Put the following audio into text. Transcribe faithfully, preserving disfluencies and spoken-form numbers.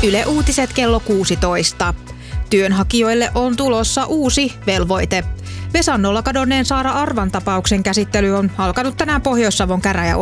Yle Uutiset kello kuusitoista. Työnhakijoille on tulossa uusi velvoite. Vesannolla kadonneen Saara Arvan tapauksen käsittely on alkanut tänään Pohjois-Savon käräjäoikeudessa.